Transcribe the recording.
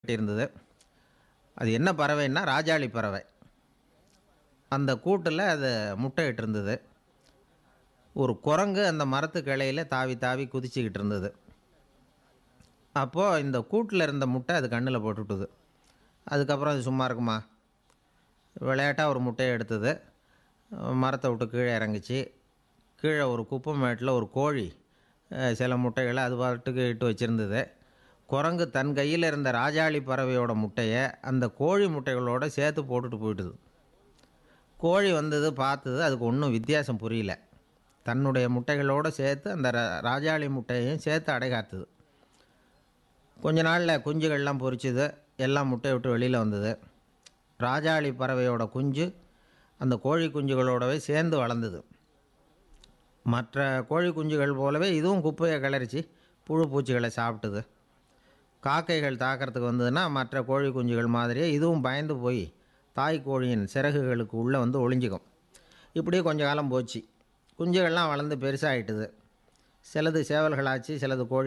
கட்டியிருந்தது. அது என்ன பறவைன்னா ராஜாளி பறவை. அந்த கூட்டில் அது முட்டையிட்டு இருந்தது. ஒரு குரங்கு அந்த மரத்து கிளையில தாவி தாவி குதிச்சுக்கிட்டு இருந்தது. அப்போது இந்த கூட்டில் இருந்த முட்டை அது கண்ணில் போட்டுவிட்டுது. அதுக்கப்புறம் அது சும்மா இருக்குமா? விளையாட்டாக ஒரு முட்டையை எடுத்தது. மரத்தை விட்டு கீழே இறங்குச்சு. கீழே ஒரு குப்பை மேட்டில் ஒரு கோழி சில முட்டைகளை அது பாட்டுக்கு இட்டு வச்சுருந்தது. குரங்கு தன் கையில் இருந்த ராஜாளி பறவையோட முட்டையை அந்த கோழி முட்டைகளோடு சேர்த்து போட்டுட்டு போயிட்டுது. கோழி வந்தது, பார்த்தது. அதுக்கு ஒன்றும் வித்தியாசம் புரியல. தன்னுடைய முட்டைகளோடு சேர்த்து அந்த ராஜாளி முட்டையையும் சேர்த்து அடைகாத்துது. கொஞ்ச நாளில் குஞ்சுகள்லாம் பொரிச்சுது. எல்லாம் முட்டையை விட்டு வெளியில் வந்தது. ராஜாளி பறவையோட குஞ்சு அந்த கோழி குஞ்சுகளோடவே சேர்ந்து வளர்ந்தது. மற்ற கோழி குஞ்சுகள் போலவே இதுவும் குப்பையை கிளறிச்சு புழு பூச்சிகளை சாப்பிட்டுது. காக்கைகள் தாக்கிறதுக்கு வந்ததுன்னா மற்ற கோழி குஞ்சுகள் மாதிரியே இதுவும் பயந்து போய் தாய் கோழியின் சிறகுகளுக்கு உள்ளே வந்து ஒளிஞ்சிக்கும். இப்படியே கொஞ்ச காலம் போச்சு. குஞ்சுகள்லாம் வளர்ந்து பெருசாகிட்டுது. சிலது சேவல்களாச்சு, சிலது கோழி